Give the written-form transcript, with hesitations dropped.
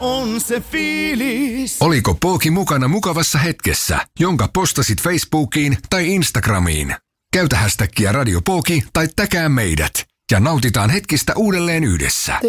On se fiilis. Oliko Pooki mukana mukavassa hetkessä, jonka postasit Facebookiin tai Instagramiin? Käytä hashtagia Radio Pooki tai täkää meidät ja nautitaan hetkistä uudelleen yhdessä.